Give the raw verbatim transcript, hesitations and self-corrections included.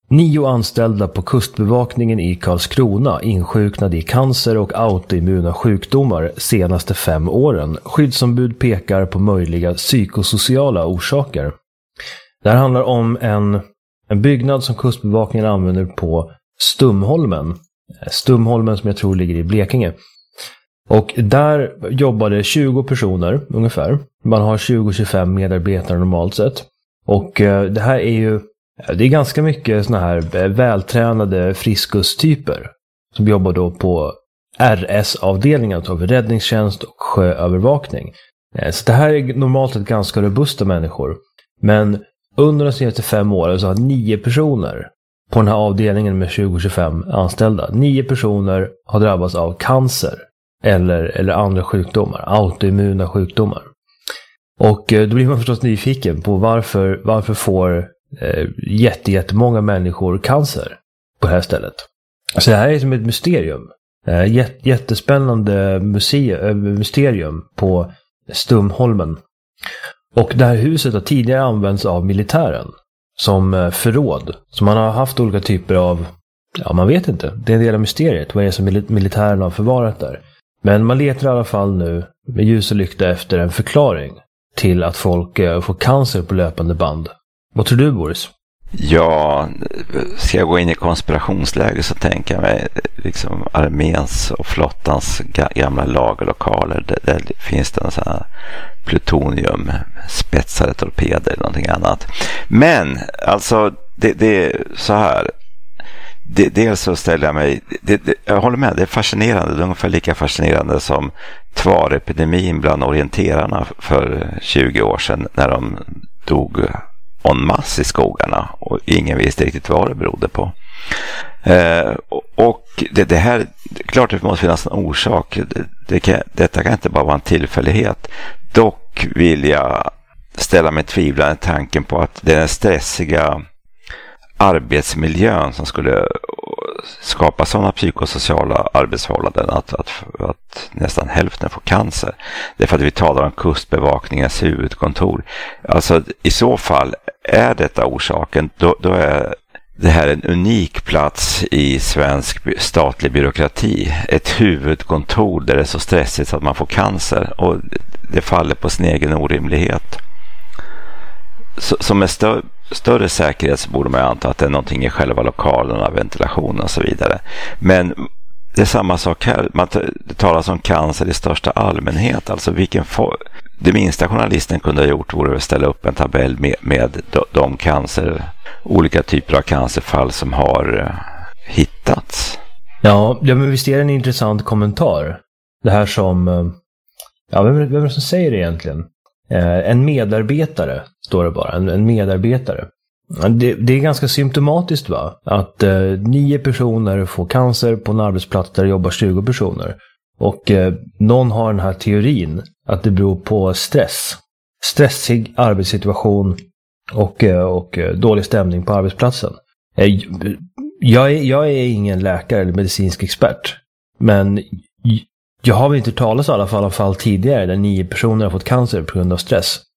Nio anställda på kustbevakningen i Karlskrona insjuknade i cancer och autoimmuna sjukdomar senaste fem åren. Skyddsombud pekar på möjliga psykosociala orsaker. Det här handlar om en, en byggnad som kustbevakningen använder på Stumholmen. Stumholmen som jag tror ligger i Blekinge. Och där jobbade tjugo personer ungefär. Man har tjugo till tjugofem medarbetare normalt sett. Och eh, det här är ju det är ganska mycket såna här vältränade friskustyper som jobbar då på R S-avdelningen, alltså räddningstjänst och sjöövervakning. Så det här är normalt ett ganska robusta människor. Men under de senaste fem åren så har nio personer på den här avdelningen med tjugo till tjugofem anställda, nio personer har drabbats av cancer eller, eller andra sjukdomar, autoimmuna sjukdomar. Och då blir man förstås nyfiken på varför, varför får eh, jätte, jättemånga människor cancer på det här stället. Så det här är som ett mysterium. Eh, jät, jättespännande muse, mysterium på Stumholmen. Och det här huset har tidigare använts av militären som förråd. Så man har haft olika typer av, ja man vet inte, det är en del av mysteriet. Vad är det som militären har förvarat där? Men man letar i alla fall nu med ljus och lykta efter en förklaring till att folk får cancer på löpande band. Vad tror du, Boris? Ja, ska jag gå in i konspirationsläge så tänker jag mig liksom arméns och flottans gamla lagerlokaler. Där, där finns det en sån här plutonium, spetsade torpeder eller någonting annat. Men alltså det, det är så här. Det, dels så ställer jag mig, det, det, jag håller med, det är fascinerande, det är ungefär lika fascinerande som tvarepidemin bland orienterarna för tjugo år sedan när de dog en masse i skogarna och ingen visste riktigt vad det berodde på. Eh, och det, det här, klart det måste finnas en orsak, det, det kan, detta kan inte bara vara en tillfällighet. Dock vill jag ställa mig tvivlande tanken på att det är den stressiga arbetsmiljön som skulle skapa sådana psykosociala arbetsförhållanden att, att, att nästan hälften får cancer. Det är för att vi talar om kustbevakningens huvudkontor. Alltså i så fall är detta orsaken, då, då är det här en unik plats i svensk statlig byråkrati. Ett huvudkontor där det är så stressigt så att man får cancer och det faller på sin egen orimlighet. Så, som med stö- större säkerhet så borde man anta att det är någonting i själva lokalerna, ventilation och så vidare. Men det är samma sak här. Man t- det talas om cancer i största allmänhet. Alltså vilken for- det minsta journalisten kunde ha gjort vore att ställa upp en tabell med, med de, de cancer, olika typer av cancerfall som har uh, hittats. Ja, ja, men visst är det en intressant kommentar. Det här som, ja, vem, vem är det som säger det egentligen? Eh, en medarbetare, står det bara, en, en medarbetare. Det, det är ganska symptomatiskt, va? Att eh, nio personer får cancer på en arbetsplats där det jobbar tjugo personer. Och eh, någon har den här teorin att det beror på stress. Stressig arbetssituation och, eh, och eh, dålig stämning på arbetsplatsen. Eh, jag, är, jag är ingen läkare eller medicinsk expert. Men jag har väl inte talat i alla fall om fall tidigare där nio personer har fått cancer på grund av stress.